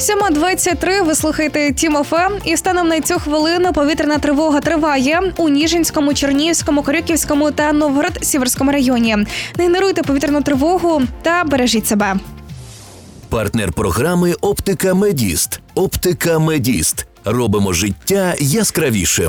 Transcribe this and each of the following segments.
7:23, ви слухаєте Тім ФМ, і станом на цю хвилину повітряна тривога триває у Ніжинському, Чернігівському, Корюківському та Новгород-Сіверському районі. Не ігноруйте повітряну тривогу та бережіть себе. Партнер програми «Оптика Медіст». «Оптика Медіст». Робимо життя яскравішим.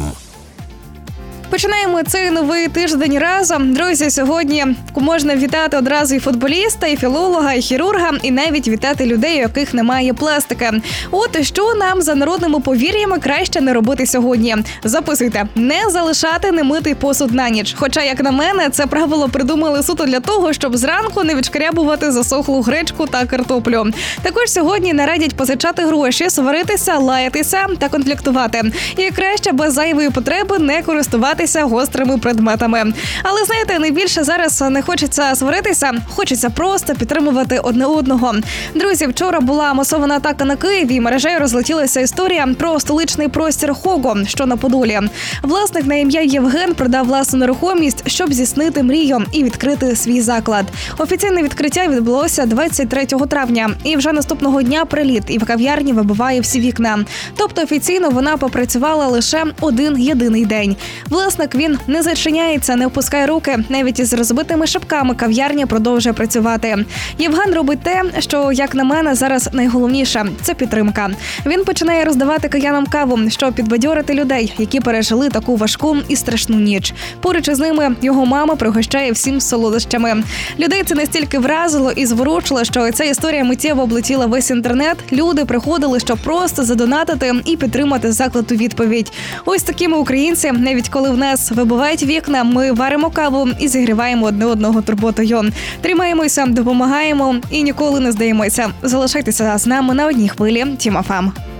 Починаємо цей новий тиждень разом. Друзі, сьогодні можна вітати одразу і футболіста, і філолога, і хірурга, і навіть вітати людей, у яких немає пластики. От і що нам за народними повір'ями краще не робити сьогодні. Записуйте. Не залишати немитий посуд на ніч. Хоча, як на мене, це правило придумали суто для того, щоб зранку не відшкрябувати засохлу гречку та картоплю. Також сьогодні не радять позичати гроші, сваритися, лаятися та конфліктувати. І краще без зайвої потреби не користуватися гострими предметами. Але, знаєте, найбільше зараз не хочеться сваритися, хочеться просто підтримувати одне одного. Друзі, вчора була масована атака на Києві, і мережею розлетілася історія про столичний простір Хого, що на Подолі. Власник на ім'я Євген продав власну нерухомість, щоб здійснити мрію і відкрити свій заклад. Офіційне відкриття відбулося 23 травня, і вже наступного дня приліт, і в кав'ярні вибиває всі вікна. Тобто офіційно вона попрацювала лише один єдиний день. Власник, він не зачиняється, не опускає руки. Навіть із розбитими шибками кав'ярня продовжує працювати. Євген робить те, що, як на мене, зараз найголовніше – це підтримка. Він починає роздавати киянам каву, щоб підбадьорити людей, які пережили таку важку і страшну ніч. Поруч із ними його мама пригощає всім солодощами. Людей це настільки вразило і зворушило, що ця історія миттєво облетіла весь інтернет. Люди приходили, щоб просто задонатити і підтримати заклад у відповідь. Ось такими українці, навіть коли в нас вибивають вікна, ми варимо каву і зігріваємо одне одного турботою. Тримаємося, допомагаємо і ніколи не здаємося. Залишайтеся з нами на одній хвилі. Тім ФМ.